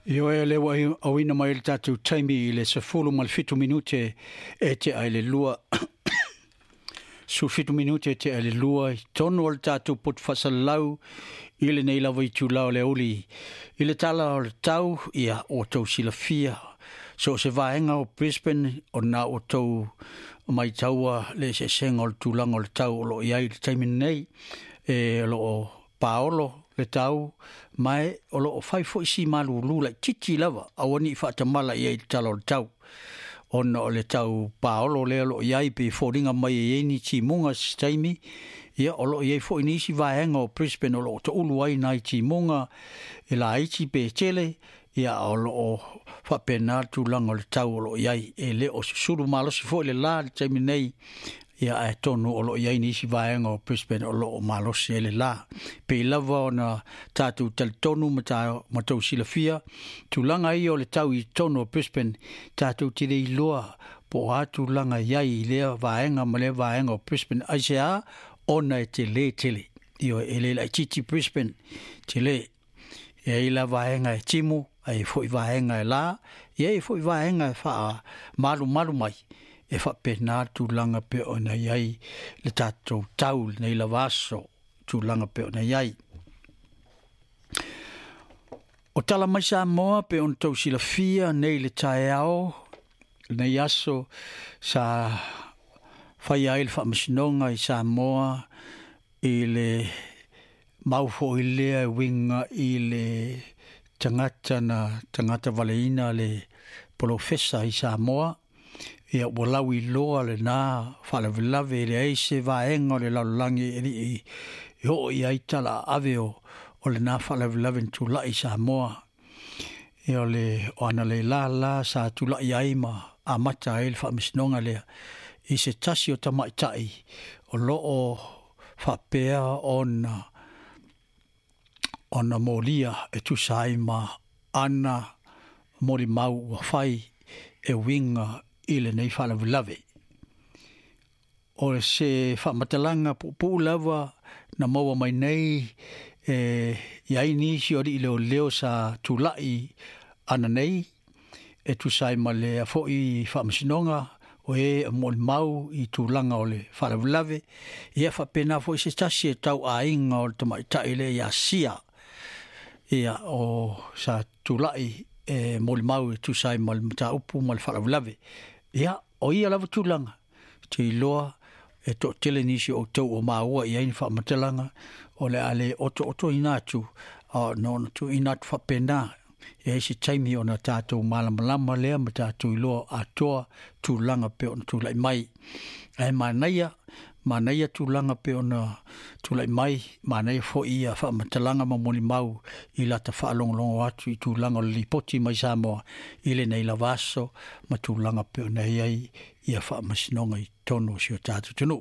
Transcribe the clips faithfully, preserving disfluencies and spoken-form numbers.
Io e le wai au ina mai le tātou taimi i le sefulu mal fitu minute e te ai le lua. Su fitu minute e te ai le lua. Tonu o le tātou pot whasalau i le nei lawa i tūlau le uli. I le tala o le tau ia o tau sila fia. So se vaenga o Brisbane o na o tau mai taua le se senga o le tūlanga o le tau o lo iai le taimi nei. E lo o paolo. Le tau mai o lo fai fo isi malu lula titi lava awani fa tamala ia i talo le tau ona o le tau paolo le lo ia i pe foringa mai e ni ti munga staimi ia o lo ia fo inisi vaenga o Brisbane o lo to ulu ai nai ti munga e la iti pe tele ia o lo fa penatu langa le tau o lo ia e le o suru malo si fo le la le taimi nei ia e tonu o lo ia nisi vaenga o Brisbane o lo malo si le la pe lava ona tatu tel tonu mata matou silafia tulanga i o le tau i tonu o Brisbane tatu tire i loa po atu langa iai le vaenga ma le vaenga o Brisbane aisea ona e te le tele io e le la titi Brisbane te le e la vaenga e timu ai foi vaenga e la e foi vaenga e fa malu malu mai e fa pena tu langa pe ona iai le tatou tau nei la vaso tu langa pe ona iai o tala mai sa moa pe on tau sila fia nei le tae ao nei aso sa fai ai le fa masinonga i sa moa i le maufo i lea winga i le tangata na tangata valeina le profesa i sa moa ia walau i loa le nā whalavelave le eise vaenga le laulangi e i ho i aitala aveo o le nā whalavelave tu lai sa moa e o le o ana le la la sa tu lai aima a mata e le whamisnonga lea i se tasi o tamaitai o lo o whapea ona ona molia e tu saima ana mori mau wa whai e winga ile nei fala lave o se fa matalanga pu lava na maua mai nei e ia ni si ori leo leo sa tulai ana nei e tu sai male fo i fa masinonga o e mol mau i tulanga ole fala lave ia fa pena fo se tasi tau ainga o tomai taile ia sia ia o sa tulai e mol mau tu sai mal mata upu mal fala lave ia o ia lava tulanga te loa e to tele nisi o tau o maua ia in fa matalanga o le ale oto oto inatu o no tu inatu fa pena e si taimi ona tatou malamalama lea ma tatou iloa atoa tulanga pe ona tulai mai e manaia manaia tulanga pe ona tulai mai manaia fo ia fa matalanga ma moni mau i lata fa longlongo atu i tulanga li poti mai Samoa i le nei lavaso ma tulanga pe ona iai ia fa masinonga i tono si o tatou tunu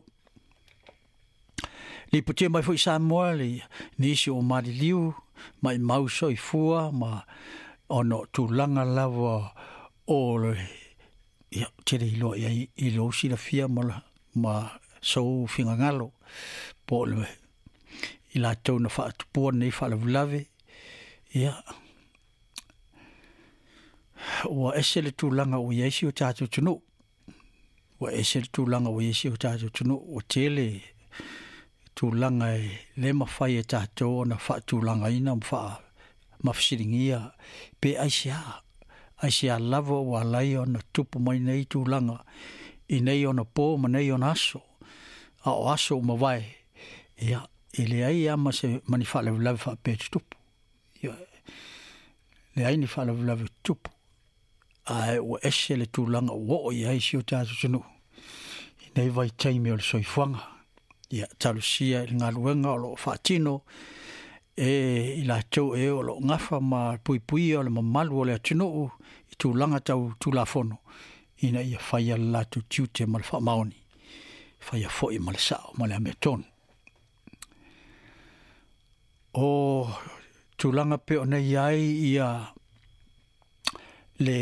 li poti mai fo i Samoa li nisi o mariliu mai mau so i fua ma ono tulanga lava o le ia tere ilo iai ilo si la fia ma ma so finga ngalo po le i la tau na wha atupua nei wha la vulave ia ua ese le tūlanga o iesi o tātou tunu ua ese le tūlanga o iesi o tātou tunu o tele tūlanga e le mawhai e tātou o na wha tūlanga ina mwha mawhasiringia pe aisia aisia lava o alai o na tupu mai nei tūlanga i nei o na pō ma nei o na aso a o aso ma vai ia ele ai ama se mani fala lava fa pe tupu ia le ai ni fala lava tupu ai o ese le tulanga o ia si o tatu tunu nei vai taimi o le soifanga ia talusia le ngaluenga o lo fatino e ila tau e o lo ngafa ma pui pui o le mamalu o le tunu i tulanga tau tulafono ina ia faia latu tiute mal fa maoni faia foi mal sao mal ameton o tulanga pe ona iai ia le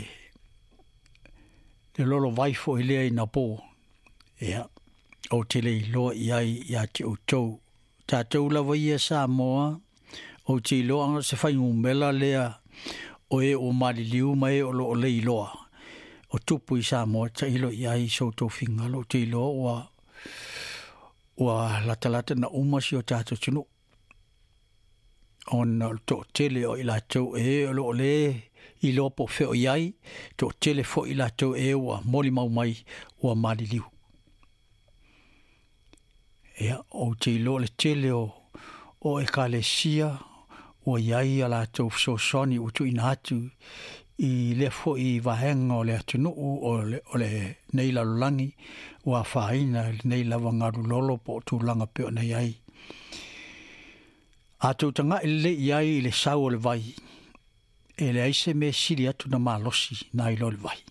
le lolo vai fo ile na po ia o tele lo iai ia ti o tau tatou lava ia Samoa o ti lo anga se fai ngumela lea o e o maliliu mai o lo o le iloa. O tupu i sa moa ta ilo i ai so tō whinga lo te iloa ua ua lata lata na umasi o tātou tunu. On tō tele o i lātou e o lo o le iloa po wheo i ai, tō tele fo i lātou e ua moli mau mai ua maliliu. Ea o te iloa le tele o o e ka le sia o iai a lātou fsosoni utu ina atu i le fo i vahenga o le atunu o le, o le nei lalulangi ua whaina nei lava ngaru lolo po tu langa peo nei ai. A tau tanga i le iai i le sau o le vai e le aise me siri atu na malosi na ilo le vai.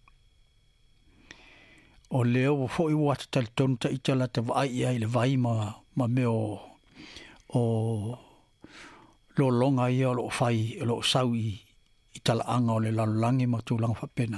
O leo o fo i wata tali tonu ta itala te vai iai le vai ma, ma meo o lo longa ia o lo fai o lo sau i, i tala anga o le lalulangi ma tu langa whapena.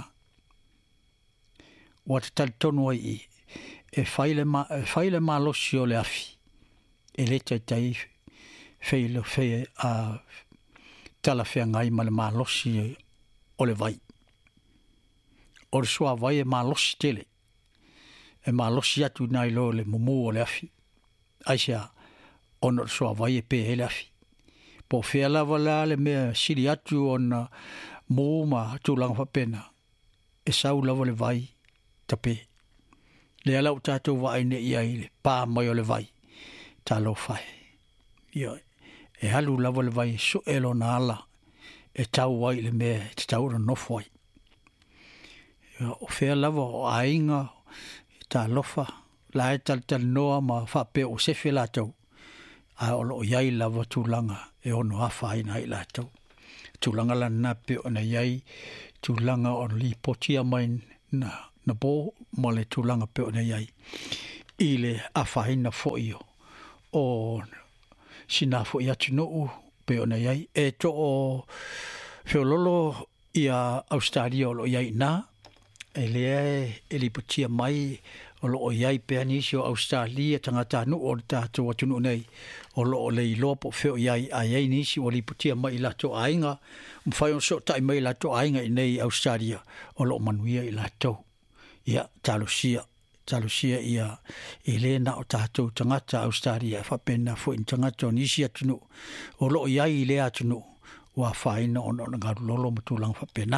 Wata tali tonu ai i e fai le, ma, e fai le malosi o le afi e le tai tai fei le fei a tala fea ngai ma le malosi o le vai. O le sua vai e malosi tele e malosi atu nai lo le mumu o le afi. Aisea ono le sua vai e pe e le afi. Po fea lava la le mea siri atu ona mō ma tūlanga whapena. E sau lava le vai tape. Le alau tātou vai ne ia i le pā mai o le vai. Tā lo whae. Ia, e halu lava le vai so elo na ala. E tau wai le mea te tau ra nofu wai. Ia, o fea lava o ainga tā lofa. La e tal tal noa ma whape o sefe la tau. A olo o iai lava tūlanga e ono hawha ina i lātou. Tūlanga la nape o na iai, tūlanga o li potia mai na, na bō, ma le tūlanga pe o na iai. I le hawha ina fōi o, o sina fōi atu noo pe o na iai. E to o whiololo i a Australia o lo iai nā, e lea e li potia mai o lo o iai pea nisi o Australia tangata nu o tātou atunu nei o lo o lei lopo feo iai a iai nisi o li putia mai lato ainga mwhai on so tai mai lato ainga i nei Australia o lo manuia i lato ia talusia talusia ia i le na o tātou tangata Australia whapena fo in tangata o nisi atunu o lo o iai i le atunu wa whaina o no ngaru lolo matulang whapena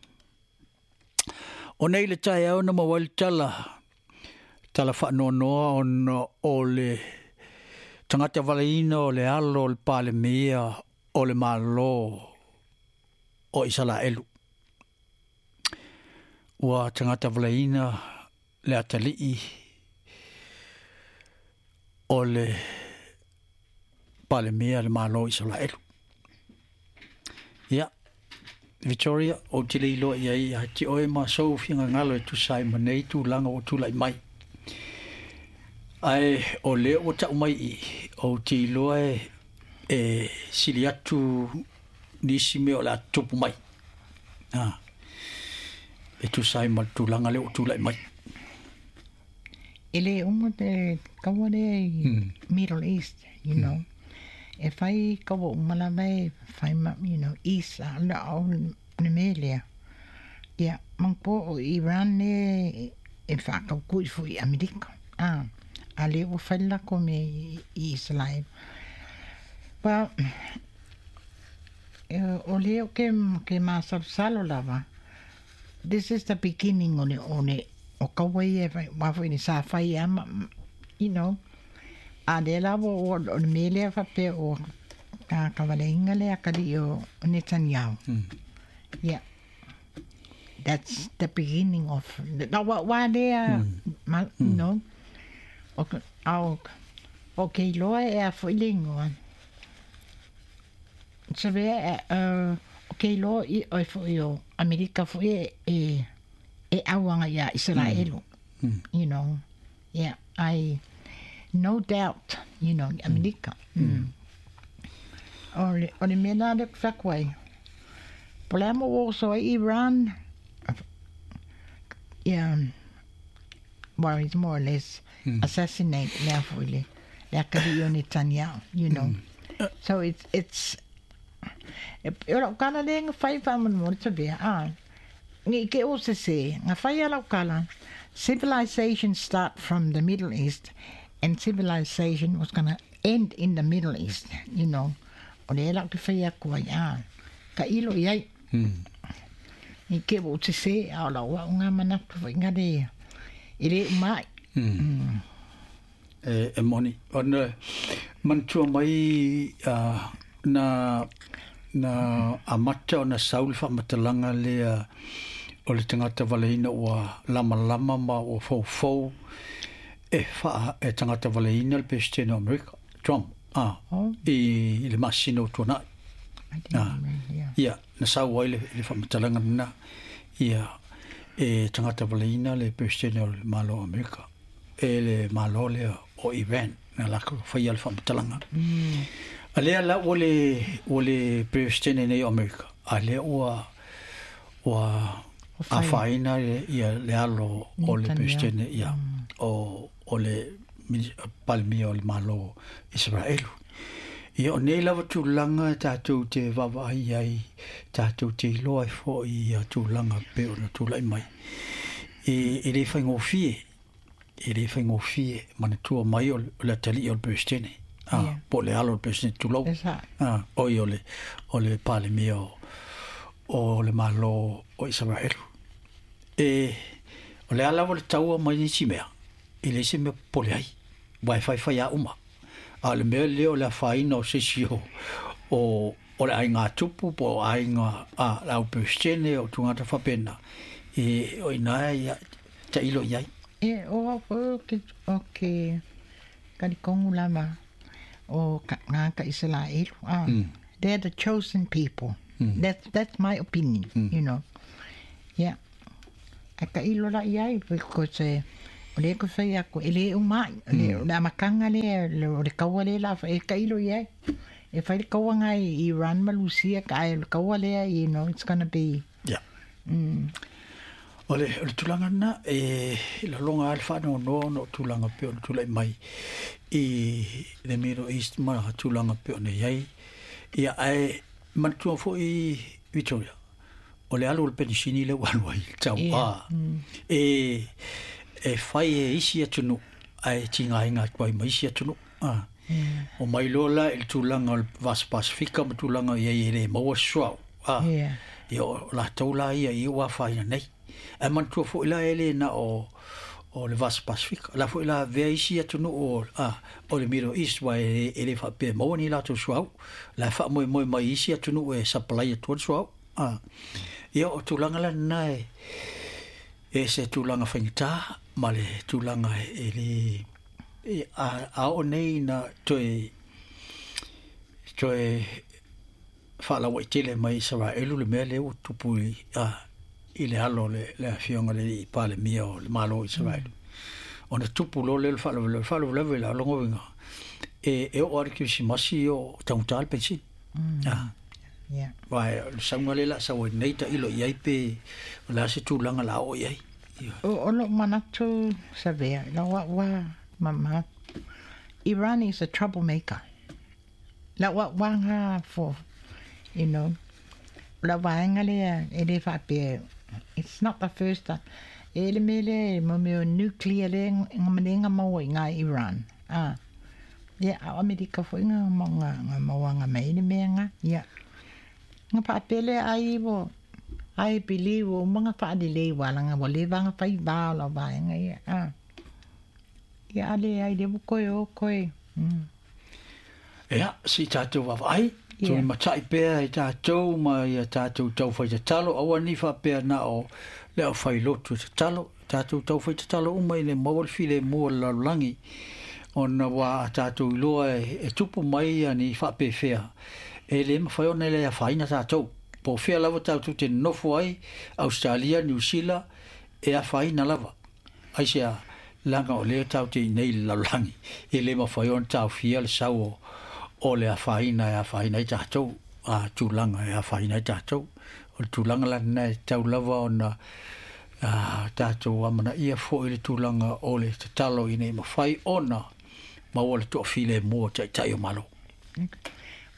o nei le tai au na mawali tala tala whaanonoa on o le tangata walaina o le alo o le pale mea o le malo o Isala elu. Ua tangata walaina le atalii o le pale mea le malo o Isala elu. Ia, Victoria, o te leilo ia ia ti oe ma sau finga ngalo e tu sai manei tu langa o tu lai mai. Ai o le o ta mai i o te loe e sili atu nisi me o la tupu mai. Ah. E tu sai mal tu langa le o tu lai mai. Ele umo te kawane Hmm. Middle East, you know. E fai kawa umala mai fai ma, you know, East a la au nemelia. Ia, mangpo o Iran ne e whakau kui fui Amerika. Ah. A le o whaila ko me i Israel. Well, o leo ke, ke masal salo lava. This is the beginning o ne, o ne, o kawai e wafu ni sa whai ama, you know. A le lava o, o ne mele whape o ka kawale inga le akari o Netanyahu. Mm. Yeah. That's the beginning of, no, wa, wa lea, Mm. ma, you know. O au o ke loa e a whuilingoa. Sa vea e o ke loa i o whui o Amerika whui e e awanga ia Israelu. Mm. You know. Yeah, I no doubt, you know, Amerika. Mm. O le o le mena le whakwai. Polemo o so Iran. Yeah. Well, it's more or less Mm. assassinate Leafuli, Leakadio Netanyahu, you know. Mm. So it's it's e ora kala le nga fai fa man mo te be a ni ke o se se nga fai ala kala civilization start from the Middle East and civilization was going to end in the Middle East, you know. O le la te fai ko ai a ka ilo ia ni ke o te se a la wa nga mana tu nga de ile mai e e moni on man tu mai na na amata na saul fa matalanga le o le tangata waleina wa lama lama ma o fo fo e fa e tangata waleina le peste no America Trump ah e le masino tona ah ia na sau wale le fa matalanga na ia e tangata waleina le peste no malo America e le malo le o Iran na la ko fa ia le fa matalanga ale la ole ole peste ne America ale o o a faina ia le alo o le pestene ia o o le palmi o le malo Israel ia o nei lava tūlanga tātou te wawa ai ai tātou te iloa e fo ia tūlanga pe o na tūlai mai e, e le whaingo fie e le whaingo fie mana tua mai o le tali o le pestene ah, yeah. Po le alo le pestene tūlau ah, o i o le o le palmi o o le malo o Israel e o le ala o le taua mai ni simea i le se me pole ai vai fai fai a uma a le mea leo le faina o sesio o o le ainga tupu po ainga a lau pestene o tungata whapena e o ina ia ta ilo iai e o o ke o ke kari kongu lama o ngā ka Israel ah mm. They're the chosen people mm. that's that's my opinion mm. you know yeah aka ilo la iai because eh o le ko fai ako ele o mai le la makanga le le kaua le la e ka ilo iai e fai kaua ngai Iran Malusia ka e kaua le you know it's going to be yeah mm ole le tulanga na e la longa alfa no no no tulanga pe o tulai mai e le Middle East ma tulanga pe o ne iai ia ai man tu fo i Victoria o le alo le penisini le walwai tau a e e fai e isi atunu ai tinga inga kwai mai isi atunu a o mai lola il tulanga o vas Pacifica ma tulanga ia i le maua swau a io la taula ia i wa fai nei e man tu fo ila ele na o o le vas Pacifica la fo ila ve isi atunu o a o le Middle East wa e le fa pe mo ni la tu swau la fa mo mo mai isi atunu e supply tu swau ah ia o tulanga la nai e se tulanga whaingita ma le tulanga e le e a, a o nei na toe toe whala wai tele mai Israelu le mea le o tupui a i le halo le, le fionga le i pale mia o le malo Israelu mm. o na tupu lo le whala le whala le whala le longo winga e, e o ariki si masi o tauntal pensi mm. ah yeah vai sanga le la sa o nei ta ilo iai pe la se tulanga la o iai o o lo manatu savea la wa wa mama Iran is a troublemaker la wa wanga for you know la wanga le ele fa pe it's not the first time ele mele mo me nuclear le ngamenga mo nga Iran ah ya America fo nga mo nga mo nga mai ni menga ya nga pa pele ai bo ai pili wo mga pa di le wala nga wale bang pa ba la ba nga ya ah ya ale ai de ko yo ko mm ya si tato wa ai tu ma tai pe ai tato ma ya tato tau fa talo o ni fa pe na o le o fa lo tu talo tato tau fa talo o mai le mo file mo la langi on wa tato lo e tupu mai ani fa pe fea e le ma fa ona le fa ina tato po fea lava tato te nofo ai Australia New Zealand e a fa ina lava ai sia langa o le tau te nei la langi e le ma fa ona tau fia le sau o le a fa ina e a fa ina tato a tulanga e a fa ina tato o tulanga la na tau lava ona a tato amana ia fo ile tulanga o le talo ine ma fai ona ma o le to file mo tai tai o malo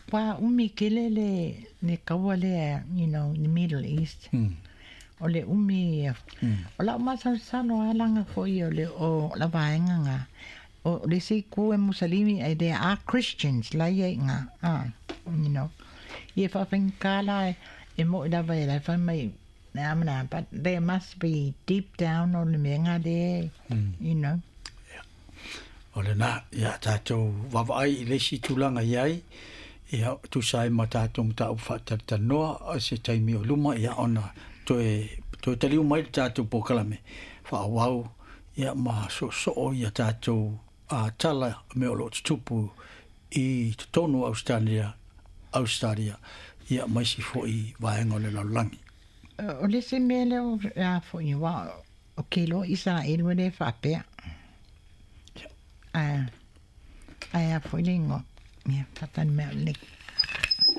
Wa umi kele le le kaua le, you know, in the Middle East. Mm. O le umi, o la umasa sano alanga fo i o le o la vaenga nga. O le si ku e Musalimi, e they are Christians, la ye nga, ah, you know. Ye fa finkala e mo da vai la fa mai na amana, but there must be deep down o le menga de, Mm. you know. O le na, ia tātou wawai i lesi tūlanga iai, ia tu sai ma tātou mta ufa tatanoa, o se taimi o luma, ia ona, toe, toe taliu mai tātou pokalame, wha wau, ia ma so so o ia tātou a tala me o lo tupu i tonu Australia, Australia, ia mai si fo i vaenga le laulangi. O le se mele o a fo i wa, o kelo isa elwe le fa pea. Ah, ai a fo i lingo. Mia, patan me o le